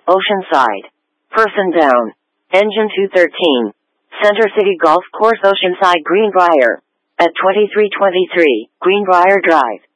Oceanside. Person down. Engine 213. Center City Golf Course, Oceanside, Greenbrier. At 2323 Greenbrier Drive.